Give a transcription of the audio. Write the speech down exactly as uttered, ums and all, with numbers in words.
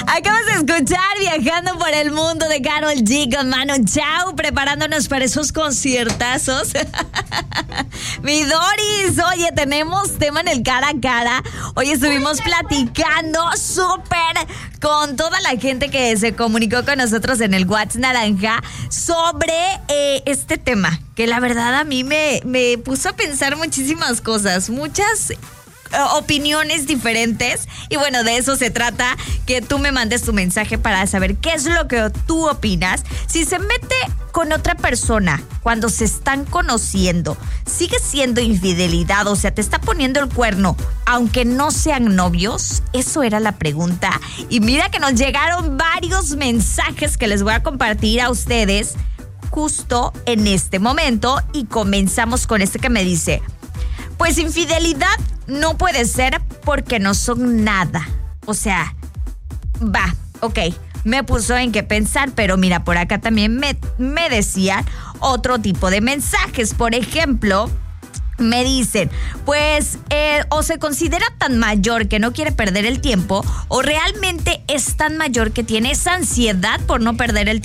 Acabas de escuchar Viajando por el Mundo de Karol G con Manu Chao, preparándonos para esos conciertazos. Mi Doris, oye, tenemos tema en el cara a cara. Hoy estuvimos platicando súper con toda la gente que se comunicó con nosotros en el WhatsApp Naranja sobre eh, este tema, que la verdad a mí me, me puso a pensar muchísimas cosas, muchas opiniones diferentes, y bueno, de eso se trata, que tú me mandes tu mensaje para saber qué es lo que tú opinas. Si se mete con otra persona cuando se están conociendo, ¿sigue siendo infidelidad? O sea, ¿te está poniendo el cuerno aunque no sean novios? Eso era la pregunta, y mira que nos llegaron varios mensajes que les voy a compartir a ustedes justo en este momento, y comenzamos con este que me dice: pues infidelidad no puede ser porque no son nada. O sea, va, ok, me puso en qué pensar, pero mira, por acá también me, me decían otro tipo de mensajes. Por ejemplo, me dicen, pues, eh, o se considera tan mayor que no quiere perder el tiempo, o realmente es tan mayor que tiene esa ansiedad por no perder el tiempo.